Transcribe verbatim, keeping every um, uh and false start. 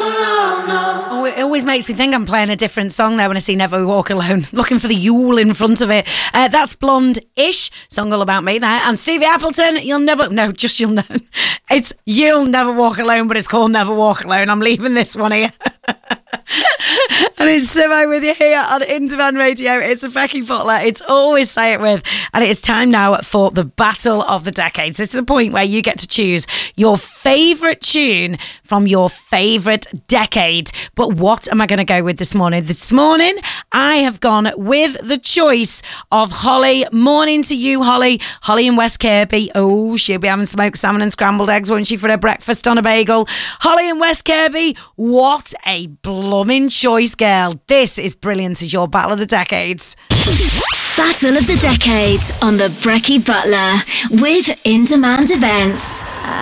alone, no. Oh, it always makes me think I'm playing a different song there when I see Never Walk Alone. Looking for the Yule in front of it. Uh, that's Blonde-ish, song all about me there. And Stevie Appleton, You'll Never... No, just You'll Never... It's You'll Never Walk Alone, but it's called Never Walk Alone. I'm leaving this one here. And it's Simo with you here on Indie Radio. It's a Becky Butler. It's Always Say It With. And it is time now for the Battle of the Decades. This is the point where you get to choose your favourite tune from your favourite decade. But what am I going to go with this morning? This morning, I have gone with the choice of Holly. Morning to you, Holly. Holly in West Kirby. Oh, she'll be having smoked salmon and scrambled eggs, won't she, for her breakfast on a bagel? Holly in West Kirby, what a blooming choice, girl. This is brilliant as your Battle of the Decades. Battle of the Decades on the Brecky Butler with In Demand Events.